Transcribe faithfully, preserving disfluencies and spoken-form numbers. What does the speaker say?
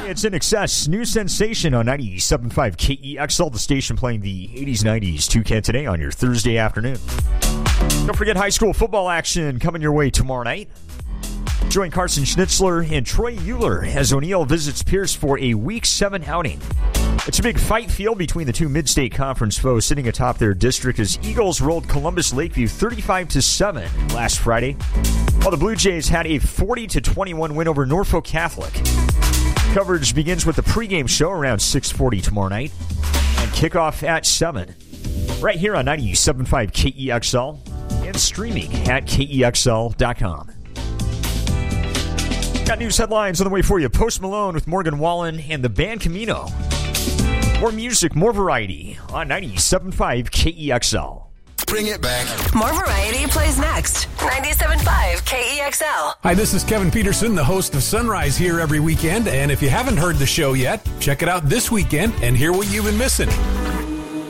It's In Excess, new sensation on ninety-seven point five K E X L, the station playing the eighties, nineties Toucan today on your Thursday afternoon. Don't forget high school football action coming your way tomorrow night. Join Carson Schnitzler and Troy Euler as O'Neill visits Pierce for a Week seven outing. It's a big fight field between the two Mid-State Conference foes sitting atop their district as Eagles rolled Columbus Lakeview thirty-five to seven last Friday, while the Blue Jays had a forty to twenty-one win over Norfolk Catholic. Coverage begins with the pregame show around six forty tomorrow night and kickoff at seven. Right here on ninety-seven point five K E X L and streaming at K E X L dot com. Got news headlines on the way for you. Post Malone with Morgan Wallen and the band Camino. More music, more variety on ninety-seven point five K E X L. Bring it back. More variety plays next. ninety-seven point five K E X L. Hi, this is Kevin Peterson, the host of Sunrise here every weekend. And if you haven't heard the show yet, check it out this weekend and hear what you've been missing.